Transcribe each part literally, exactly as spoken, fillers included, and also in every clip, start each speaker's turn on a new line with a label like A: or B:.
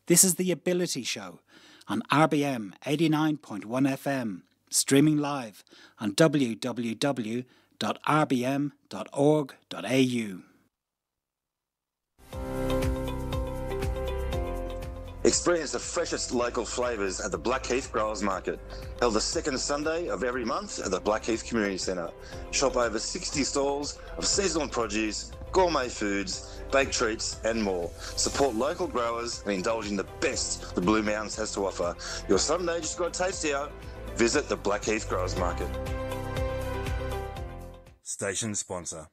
A: This is The Ability Show on R B M eighty-nine point one F M, streaming live on w w w dot r b m dot org dot a u.
B: Experience the freshest local flavours at the Blackheath Growers Market, held the second Sunday of every month at the Blackheath Community Centre. Shop over sixty stalls of seasonal produce, gourmet foods, baked treats and more. Support local growers and indulge in the best the Blue Mountains has to offer. Your Sunday just got tastier. Visit the Blackheath Growers Market. Station sponsor.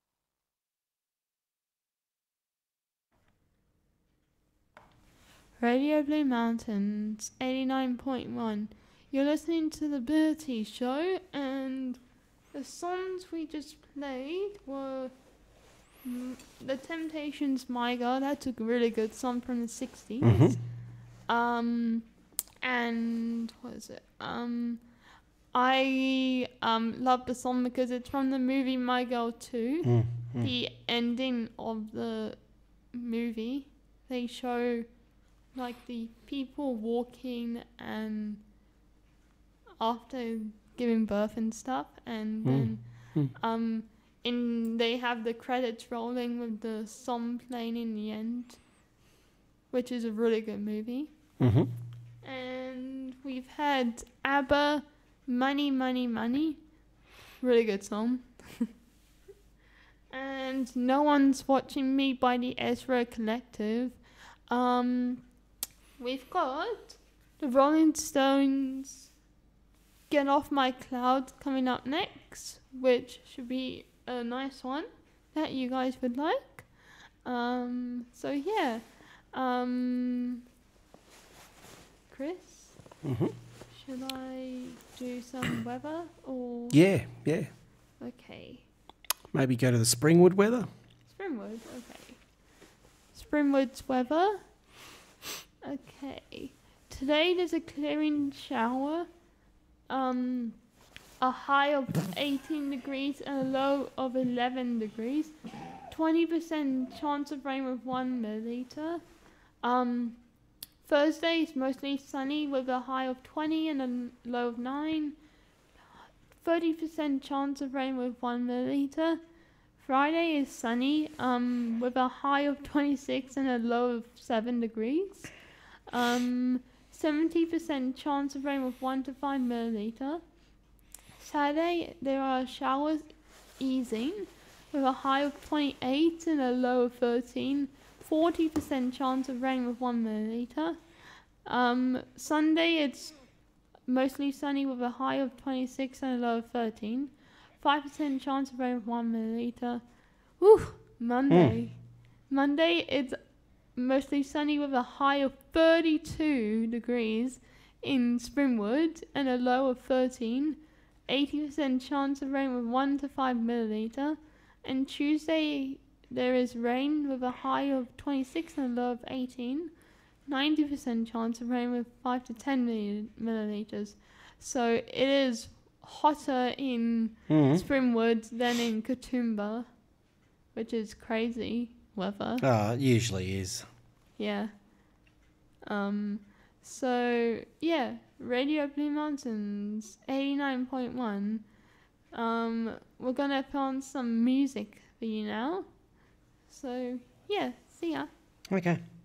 C: Radio Blue Mountains eighty-nine point one. You're listening to The Ability Show, and the songs we just played were mm, The Temptations' My God. That's a really good song from the sixties. Mm-hmm. Um, and what is it? Um, I um love the song because it's from the movie My Girl two. Mm-hmm. The ending of the movie, they show like the people walking and after giving birth and stuff, and mm. then mm. um in they have the credits rolling with the song playing in the end, which is a really good movie. Mm-hmm. And we've had ABBA, Money Money Money, really good song. And No One's Watching Me by the Ezra Collective. um We've got the Rolling Stones' Get Off My Cloud coming up next, which should be a nice one that you guys would like. Um, so yeah, um, Chris, mm-hmm. should I do some weather or?
D: Yeah, yeah.
C: Okay.
D: Maybe go to the Springwood weather.
C: Springwood, okay. Springwood's weather. Okay, today there's a clearing shower, um, a high of eighteen degrees and a low of eleven degrees, twenty percent chance of rain with one milliliter. Um, Thursday is mostly sunny with a high of twenty and a low of nine, thirty percent chance of rain with one milliliter. Friday is sunny, um, with a high of twenty-six and a low of seven degrees. Um, seventy percent chance of rain with one to five milliliter. Saturday, there are showers easing with a high of twenty-eight and a low of thirteen. forty percent chance of rain with one milliliter. Um, Sunday, it's mostly sunny with a high of twenty-six and a low of thirteen. five percent chance of rain with one milliliter. Woo! Monday. Mm. Monday, it's mostly sunny with a high of thirty-two degrees in Springwood and a low of thirteen. eighty percent chance of rain with one to five milliliter. And Tuesday, there is rain with a high of twenty-six and a low of eighteen. ninety percent chance of rain with five to ten milliliters. So it is hotter in mm. Springwood than in Katoomba, which is crazy weather.
D: Oh, it usually is.
C: Yeah. Um. So, yeah, Radio Blue Mountains, eighty-nine point one. Um, we're going to put on some music for you now. So, yeah, see ya.
D: Okay.